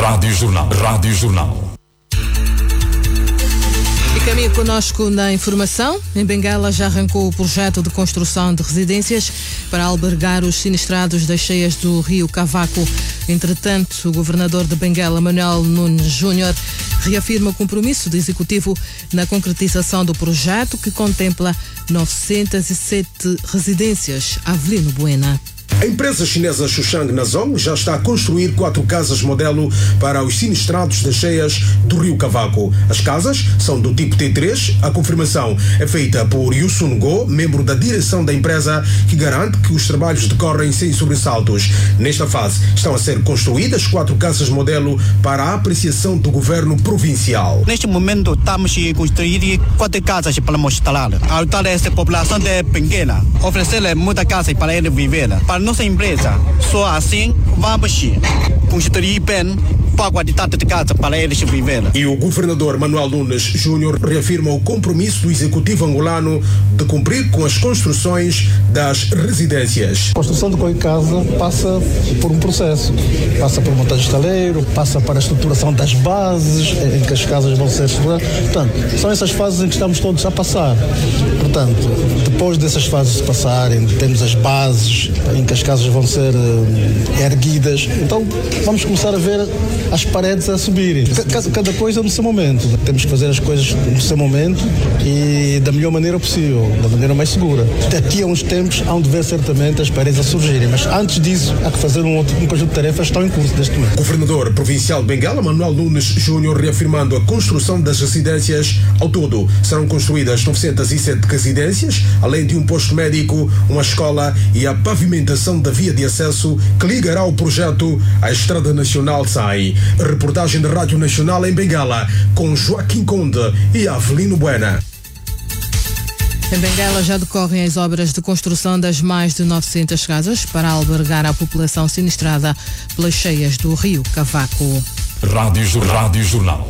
Rádio Jornal. E caminho conosco na informação. Em Benguela já arrancou o projeto de construção de residências para albergar os sinistrados das cheias do rio Cavaco. Entretanto, o governador de Benguela, Manuel Nunes Júnior, reafirma o compromisso do executivo na concretização do projeto que contempla 907 residências. Avelino Buena. A empresa chinesa Xuchang Nazong já está a construir 4 casas modelo para os sinistrados das cheias do rio Cavaco. As casas são do tipo T3. A confirmação é feita por Yusun Go, membro da direção da empresa, que garante que os trabalhos decorrem sem sobressaltos. Nesta fase, estão a ser construídas 4 casas modelo para a apreciação do governo provincial. Neste momento, estamos a construir 4 casas para mostrar a essa população de Benguela, oferecer muita casa para eles viver. Para nossa empresa, só assim vamos construir bem para a quantidade de casa para eles viver. E o governador Manuel Nunes Júnior reafirma o compromisso do executivo angolano de cumprir com as construções das residências. A construção de qualquer casa passa por um processo. Passa por montagem de estaleiro, passa para a estruturação das bases em que as casas vão ser estruturadas. Portanto, são essas fases em que estamos todos a passar. Portanto, depois dessas fases passarem, temos as bases em que as casas vão ser erguidas. Então, vamos começar a ver as paredes a subirem. Cada coisa no seu momento. Temos que fazer as coisas no seu momento e da melhor maneira possível, da maneira mais segura. Daqui a uns tempos hão de ver certamente as paredes a surgirem, mas antes disso há que fazer um conjunto de tarefas que estão em curso neste momento. O governador provincial de Benguela, Manuel Nunes Júnior, reafirmando a construção das residências. Ao todo, serão construídas 907 residências, além de um posto médico, uma escola e a pavimentação da via de acesso que ligará o projeto à Estrada Nacional SAI. Reportagem da Rádio Nacional em Benguela, com Joaquim Conde e Avelino Buena. Em Benguela já decorrem as obras de construção das mais de 900 casas para albergar a população sinistrada pelas cheias do rio Cavaco. Rádio Jornal.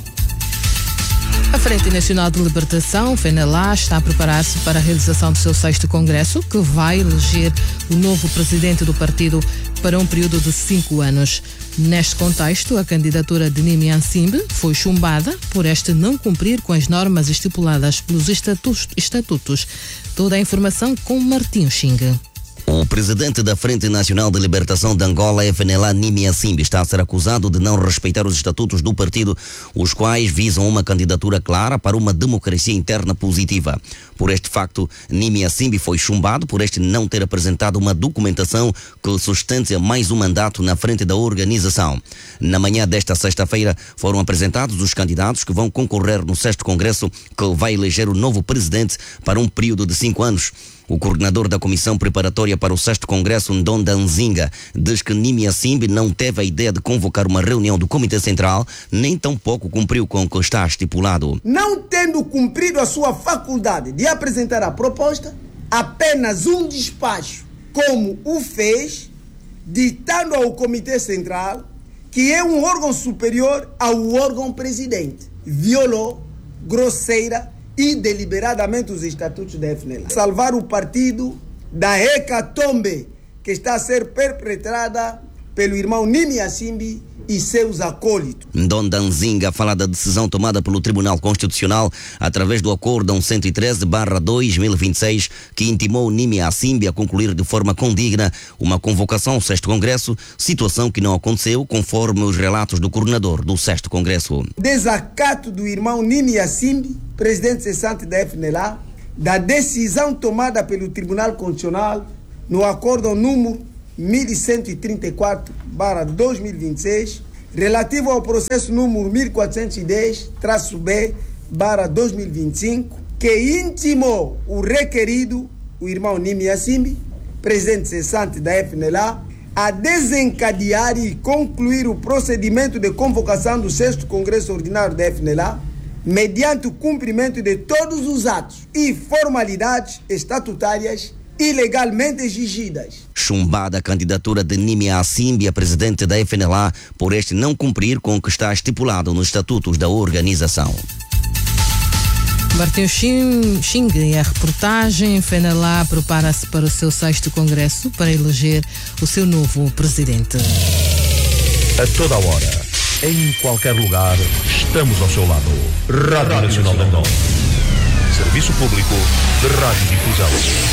A Frente Nacional de Libertação, FNLA, está a preparar-se para a realização do seu 6º Congresso, que vai eleger o novo presidente do partido para um período de 5 anos. Neste contexto, a candidatura de Nimi Ansimbe foi chumbada por este não cumprir com as normas estipuladas pelos estatutos. Toda a informação com Martinho Xingue. O presidente da Frente Nacional de Libertação de Angola, FNLA, Nimi Ansimbe, está a ser acusado de não respeitar os estatutos do partido, os quais visam uma candidatura clara para uma democracia interna positiva. Por este facto, Nimi Ansimbe foi chumbado por este não ter apresentado uma documentação que sustente mais um mandato na frente da organização. Na manhã desta sexta-feira, foram apresentados os candidatos que vão concorrer no 6º Congresso, que vai eleger o novo presidente para um período de 5 anos. O coordenador da Comissão Preparatória para o 6º Congresso, Ndonda Nzinga, diz que Nimi Ansimbe não teve a ideia de convocar uma reunião do Comitê Central, nem tampouco cumpriu com o que está estipulado. Não tendo cumprido a sua faculdade de apresentar a proposta, apenas um despacho, como o fez, ditando ao Comitê Central, que é um órgão superior ao órgão presidente, violou grosseira e deliberadamente os estatutos da FNLA. Salvar o partido da hecatombe que está a ser perpetrada pelo irmão Nimi Ansimbe e seus acólitos. Ndonda Nzinga fala da decisão tomada pelo Tribunal Constitucional através do Acórdão 113/2026, que intimou Nimi Ansimbe a concluir de forma condigna uma convocação ao 6º Congresso, situação que não aconteceu conforme os relatos do coordenador do 6º Congresso. Desacato do irmão Nimi Ansimbe, presidente cessante da FNLA, da decisão tomada pelo Tribunal Constitucional no Acórdão número 1134/2026, relativo ao processo número 1410-B/2025, que intimou o requerido, o irmão Nimi Ansimbe, presidente cessante da FNLA, a desencadear e concluir o procedimento de convocação do 6º Congresso Ordinário da FNLA, mediante o cumprimento de todos os atos e formalidades estatutárias ilegalmente exigidas. Chumbada a candidatura de Nimi Ansimbe a presidente da FNLA por este não cumprir com o que está estipulado nos estatutos da organização. Martinho Xingue e a reportagem. FNLA prepara-se para o seu 6º Congresso para eleger o seu novo presidente. A toda hora, em qualquer lugar, estamos ao seu lado. Rádio Nacional de Angola. Serviço Público de Radiodifusão.